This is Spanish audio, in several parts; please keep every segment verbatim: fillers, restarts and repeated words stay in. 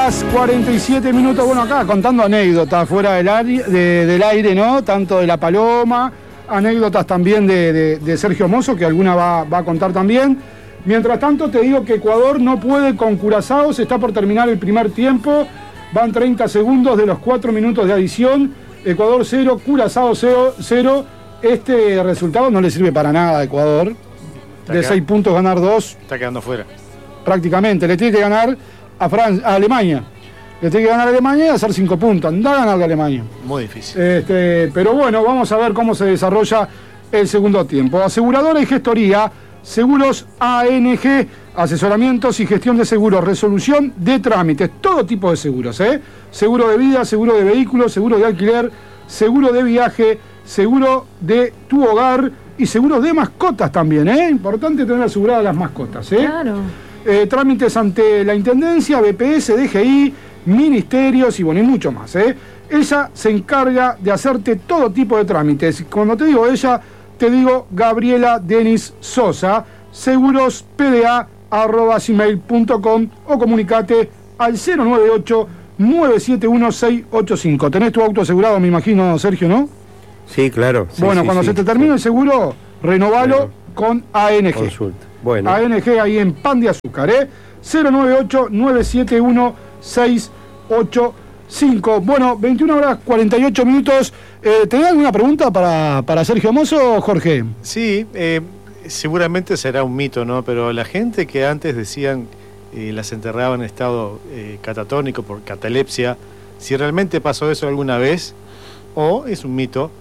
horas cuarenta y siete minutos. Bueno, acá contando anécdotas fuera del aire, de, del aire, ¿no? Tanto de la Paloma, anécdotas también de, de, de Sergio Mozo, que alguna va, va a contar también. Mientras tanto, te digo que Ecuador no puede con Curazao, se está por terminar el primer tiempo. Van treinta segundos de los cuatro minutos de adición. Ecuador cero, Curazao cero. Este resultado no le sirve para nada a Ecuador. Está de seis puntos ganar dos. Está quedando fuera. Prácticamente. Le tiene que ganar a, Francia, a Alemania. Le tiene que ganar a Alemania y hacer cinco puntos. Anda a ganarle a Alemania. Muy difícil. Este, pero bueno, vamos a ver cómo se desarrolla el segundo tiempo. Aseguradora y gestoría, Seguros A N G, asesoramientos y gestión de seguros, resolución de trámites, todo tipo de seguros, ¿eh? Seguro de vida, seguro de vehículos, seguro de alquiler, seguro de viaje, seguro de tu hogar y seguro de mascotas también, ¿eh? Importante tener aseguradas las mascotas, ¿eh? Claro. Eh, trámites ante la Intendencia, B P S, D G I, ministerios y bueno, y mucho más, ¿eh? Ella se encarga de hacerte todo tipo de trámites. Cuando te digo ella, te digo Gabriela Denis Sosa, segurospda arroba gmail punto com o comunicate al cero nueve ocho, nueve siete uno, seis ocho cinco. ¿Tenés tu auto asegurado, me imagino, Sergio, no? Sí, claro. Sí, bueno, sí, cuando sí, se te termine sí. el seguro, renovalo claro. con A N G. Consulta. Bueno. A N G ahí en Pan de Azúcar, ¿eh? cero nueve ocho, nueve siete uno, seis ocho cinco. Bueno, veintiuna horas cuarenta y ocho minutos. Eh, ¿Tenés alguna pregunta para, para Sergio Mozo, Jorge? Sí, eh, seguramente será un mito, ¿no? Pero la gente que antes decían eh, las enterraban en estado eh, catatónico por catalepsia, si realmente pasó eso alguna vez o es un mito.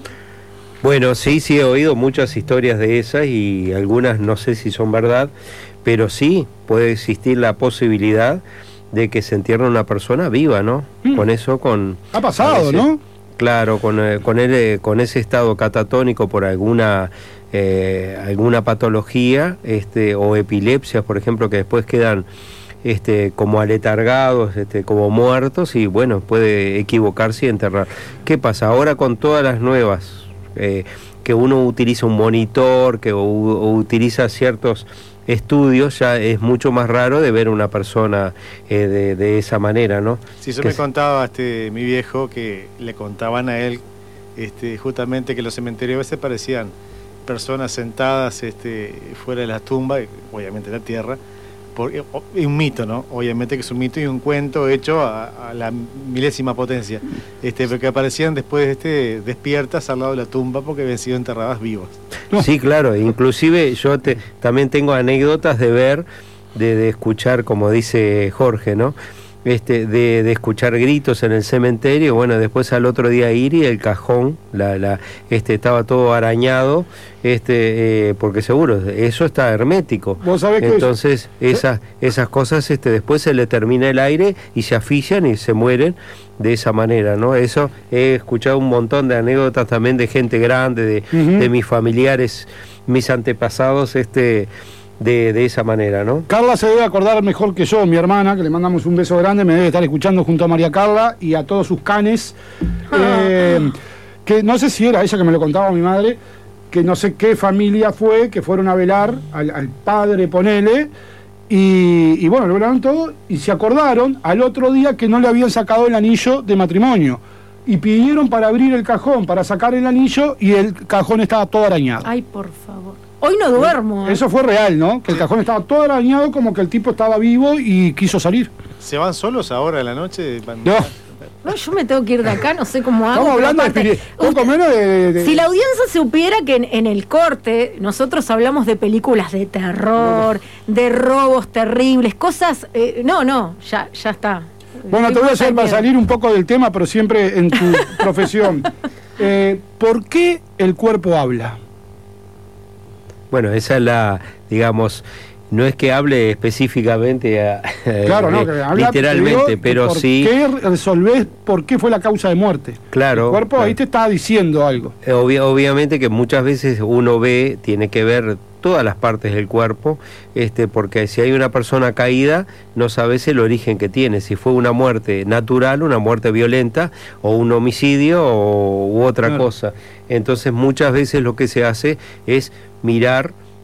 Bueno, sí, sí he oído muchas historias de esas y algunas no sé si son verdad, pero sí puede existir la posibilidad de que se entierre una persona viva, ¿no? Mm. Con eso, con... Ha pasado, ese, ¿no? Claro, con, con, el, con ese estado catatónico por alguna eh, alguna patología este, o epilepsias, por ejemplo, que después quedan este, como aletargados, este, como muertos y bueno, puede equivocarse y enterrar. ¿Qué pasa? Ahora con todas las nuevas... Eh, que uno utiliza un monitor, que o, o utiliza ciertos estudios, ya es mucho más raro de ver una persona eh, de, de esa manera, ¿no? Sí, eso que me contaba este, mi viejo, que le contaban a él este, justamente que los cementerios a veces parecían personas sentadas este, fuera de la tumba, obviamente la tierra, porque, es un mito, ¿no? Obviamente que es un mito y un cuento hecho a, a la milésima potencia, este, porque aparecían después este, despiertas al lado de la tumba porque habían sido enterradas vivas. Sí, claro, inclusive yo te, también tengo anécdotas de ver, de, de escuchar, como dice Jorge, ¿no? Este, de, de escuchar gritos en el cementerio, bueno, después al otro día ir y el cajón, la, la, este, estaba todo arañado, este, eh, porque seguro, eso está hermético. ¿Vos sabés Entonces, que... esas, esas cosas, este, después se le termina el aire y se asfixian y se mueren de esa manera, ¿no? Eso, he escuchado un montón de anécdotas también de gente grande, de, uh-huh. de mis familiares, mis antepasados, este... De, de esa manera, ¿no? Carla se debe acordar mejor que yo, mi hermana, que le mandamos un beso grande, me debe estar escuchando junto a María Carla y a todos sus canes, eh, que no sé si era ella que me lo contaba mi madre, que no sé qué familia fue, que fueron a velar al, al padre, ponele, y, y bueno, lo velaron todo, y se acordaron al otro día que no le habían sacado el anillo de matrimonio, y pidieron para abrir el cajón, para sacar el anillo, y el cajón estaba todo arañado. Ay, por favor. Hoy no duermo. Eso fue real, ¿no? Que el cajón estaba todo arañado, como que el tipo estaba vivo y quiso salir. ¿Se van solos ahora en la noche? Van... No. No, yo me tengo que ir de acá, no sé cómo hago. Estamos hablando aparte, de, poco menos de, de... Si la audiencia supiera que en, en el corte nosotros hablamos de películas de terror, no. de robos terribles, cosas... Eh, no, no, ya, ya está. Bueno, te voy a hacer para salir un poco del tema, pero siempre en tu profesión. Eh, ¿Por qué el cuerpo habla? Bueno, esa es la, digamos, no es que hable específicamente, a, claro, no, que habla, literalmente, digo, pero ¿por sí... ¿Por qué resolvés por qué fue la causa de muerte? Claro. El cuerpo claro. ahí te está diciendo algo. Obvi- obviamente que muchas veces uno ve, tiene que ver todas las partes del cuerpo, este, porque si hay una persona caída, no sabes el origen que tiene, si fue una muerte natural, una muerte violenta, o un homicidio, o, u otra claro. cosa. Entonces muchas veces lo que se hace es mirar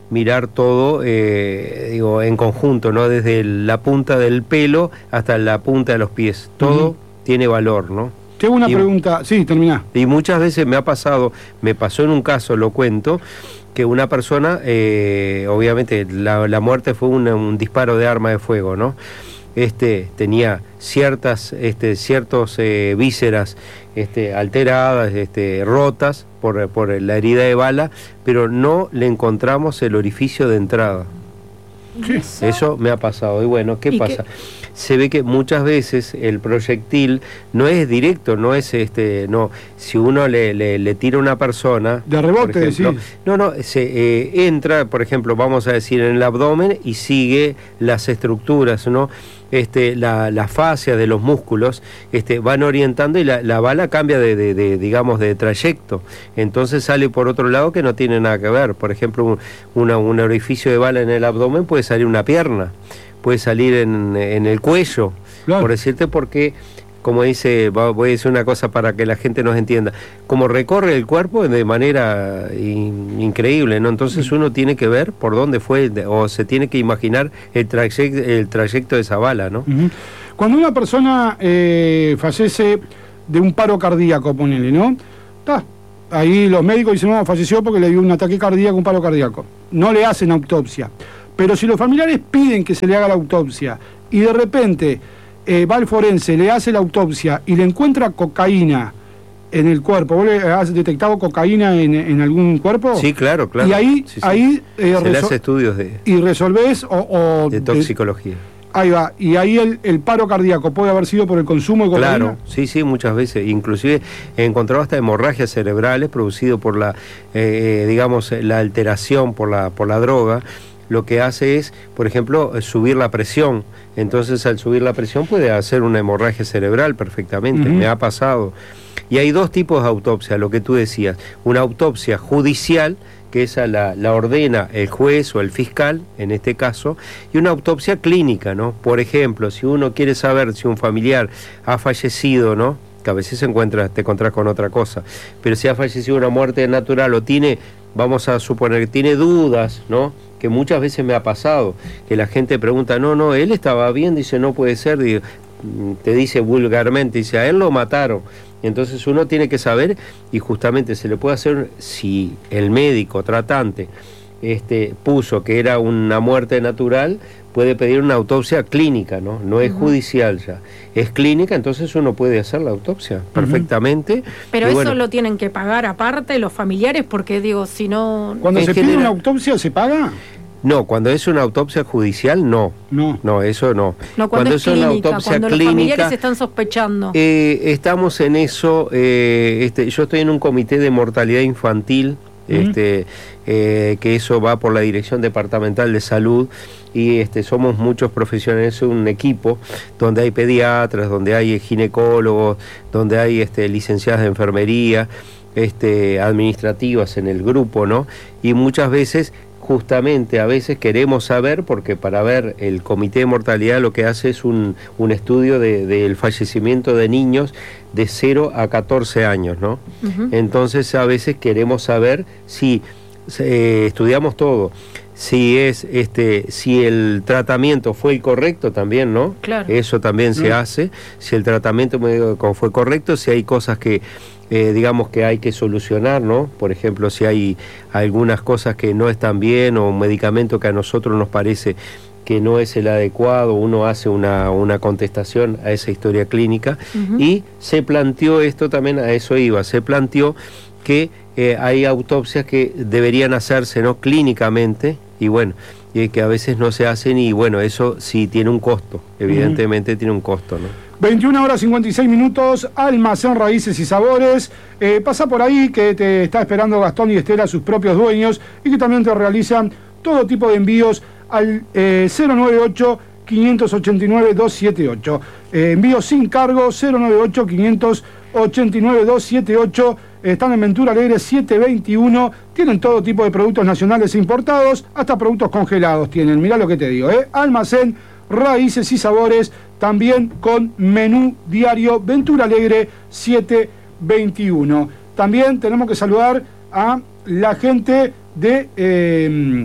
mirar todo, eh, digo, en conjunto, ¿no? Desde la punta del pelo hasta la punta de los pies. Todo uh-huh. tiene valor, ¿no? Qué buena y, pregunta. Sí, terminá. Y muchas veces me ha pasado, me pasó en un caso, lo cuento, que una persona, eh, obviamente la, la muerte fue un, un disparo de arma de fuego, ¿no? Este, tenía ciertas, este, ciertos eh, vísceras este, alteradas, este, rotas por, por la herida de bala, pero no le encontramos el orificio de entrada. ¿Qué? Eso me ha pasado. Y bueno, ¿qué pasa? Qué? Se ve que muchas veces el proyectil no es directo, no es este, no, si uno le, le, le tira a una persona de rebote, ejemplo, sí. No, no, se eh, entra, por ejemplo, vamos a decir, en el abdomen y sigue las estructuras, ¿no? Este, la, la fascia de los músculos este, van orientando y la, la bala cambia de, de, de, digamos, de trayecto. Entonces sale por otro lado que no tiene nada que ver. Por ejemplo, un, una, un orificio de bala en el abdomen puede salir una pierna, puede salir en, en el cuello, claro. Por decirte, porque, como dice, voy a decir una cosa para que la gente nos entienda, como recorre el cuerpo de manera in, increíble, ¿no? Entonces uno tiene que ver por dónde fue, o se tiene que imaginar el trayecto, el trayecto de esa bala, ¿no? Uh-huh. Cuando una persona eh, fallece de un paro cardíaco, ponele, ¿no? Está. Ahí los médicos dicen, no, falleció porque le dio un ataque cardíaco, un paro cardíaco. No le hacen autopsia. Pero si los familiares piden que se le haga la autopsia y de repente eh, va al forense, le hace la autopsia y le encuentra cocaína en el cuerpo, ¿vos le has detectado cocaína en, en algún cuerpo? Sí, claro, claro. Y ahí, sí, sí. ahí eh, se le hace estudios de, y resolvés o, o de toxicología. De, ahí va, y ahí el, el paro cardíaco puede haber sido por el consumo de cocaína. Claro, sí, sí, muchas veces. Inclusive he encontrado hasta hemorragias cerebrales producido por la, eh, digamos, la alteración por la, por la droga. Lo que hace es, por ejemplo, subir la presión. Entonces, al subir la presión puede hacer una hemorragia cerebral perfectamente. Uh-huh. Me ha pasado. Y hay dos tipos de autopsia, lo que tú decías. Una autopsia judicial, que esa la, la ordena el juez o el fiscal, en este caso, y una autopsia clínica, ¿no? Por ejemplo, si uno quiere saber si un familiar ha fallecido, ¿no? Que a veces encuentras, te encontrás con otra cosa, pero si ha fallecido una muerte natural o tiene, vamos a suponer que tiene dudas, ¿no? Que muchas veces me ha pasado, que la gente pregunta, no, no, él estaba bien, dice, no puede ser, digo, te dice vulgarmente, dice, a él lo mataron. Entonces uno tiene que saber, y justamente se le puede hacer, si el médico tratante este, puso que era una muerte natural, puede pedir una autopsia clínica, ¿no? No es uh-huh. judicial ya, es clínica, entonces uno puede hacer la autopsia uh-huh. perfectamente. Pero y eso bueno, lo tienen que pagar aparte los familiares, porque digo, si no... Cuando se general, pide una autopsia, ¿se paga? No, cuando es una autopsia judicial, no. No. No, eso no. No, cuando, cuando es, es clínica, una autopsia cuando clínica, los familiares están sospechando. Eh, estamos en eso, eh, este, yo estoy en un comité de mortalidad infantil, uh-huh. este, eh, que eso va por la Dirección Departamental de Salud, y este, somos muchos profesionales, es un equipo donde hay pediatras, donde hay ginecólogos, donde hay este, licenciadas de enfermería, este, administrativas en el grupo, ¿no? Y muchas veces, justamente a veces queremos saber, porque para ver el comité de mortalidad lo que hace es un, un estudio de, del fallecimiento de niños de cero a catorce años, ¿no? Uh-huh. Entonces a veces queremos saber si eh, estudiamos todo, si es este, si el tratamiento fue el correcto también, ¿no? Claro. Eso también se uh-huh. hace, si el tratamiento fue correcto, si hay cosas que Eh, digamos que hay que solucionar, ¿no? Por ejemplo, si hay algunas cosas que no están bien o un medicamento que a nosotros nos parece que no es el adecuado, uno hace una, una contestación a esa historia clínica. Uh-huh. Y se planteó esto también, a eso iba, se planteó que eh, hay autopsias que deberían hacerse, ¿no? Clínicamente, y bueno, y que a veces no se hacen, y bueno, eso sí tiene un costo, evidentemente uh-huh. tiene un costo, ¿no? veintiuna horas cincuenta y seis minutos, Almacén Raíces y Sabores. Eh, pasa por ahí que te está esperando Gastón y Estela, sus propios dueños, y que también te realizan todo tipo de envíos al eh, cero noventa y ocho, quinientos ochenta y nueve, doscientos setenta y ocho. Eh, envíos sin cargo, cero noventa y ocho, quinientos ochenta y nueve, doscientos setenta y ocho. Están en Ventura Alegre setecientos veintiuno. Tienen todo tipo de productos nacionales e importados, hasta productos congelados tienen. Mirá lo que te digo, ¿eh? Almacén Raíces y Sabores, también con menú diario, Ventura Alegre setecientos veintiuno. También tenemos que saludar a la gente de eh,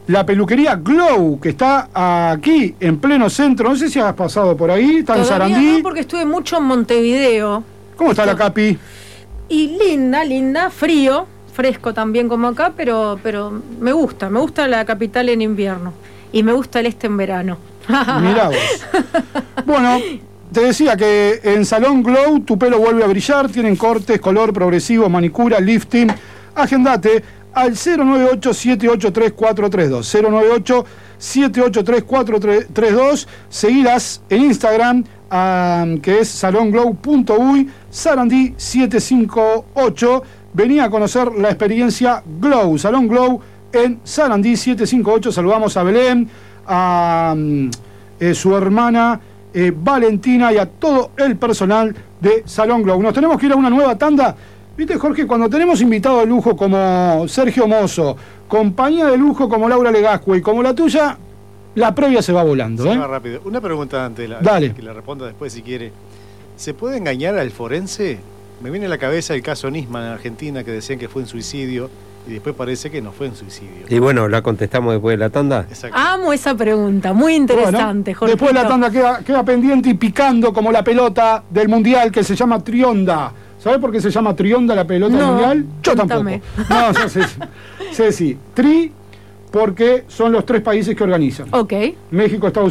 la peluquería Glow, que está aquí en pleno centro. No sé si has pasado por ahí, está en Todavía Sarandí. no, porque estuve mucho en Montevideo. ¿Cómo está la Capi? Y linda, linda, frío, fresco también como acá, pero, pero me gusta, me gusta la capital en invierno. Y me gusta el este en verano. Mirá vos. Bueno, te decía que en Salón Glow tu pelo vuelve a brillar, tienen cortes, color progresivo, manicura, lifting. Agendate al cero nueve ocho siete ocho tres cuatro tres dos, cero nueve ocho siete ocho tres cuatro tres dos. Seguilas en Instagram, um, que es salón glow punto uy, Sarandí siete cinco ocho. Vení a conocer la experiencia Glow, Salón Glow en Sarandí siete cinco ocho. Saludamos a Belén, a um, eh, su hermana eh, Valentina y a todo el personal de Salón Glow. Nos tenemos que ir a una nueva tanda. Viste, Jorge, cuando tenemos invitado de lujo como Sergio Mozo, compañía de lujo como Laura Legascue y como la tuya, la previa se va volando. Se ¿eh? va rápido. Una pregunta antes, la, Dale. que la responda después si quiere. ¿Se puede engañar al forense? Me viene a la cabeza el caso Nisman en Argentina, que decían que fue en suicidio y después parece que no fue en suicidio. Y bueno, la contestamos después de la tanda. Exacto. Amo esa pregunta, muy interesante, Bueno, Jorge. después la tanda queda, queda pendiente y picando como la pelota del Mundial que se llama Trionda. ¿Sabés por qué se llama Trionda la pelota No, mundial? Yo contame. tampoco. No, yo sé, sé sí. Tri, porque son los tres países que organizan. Ok. México, Estados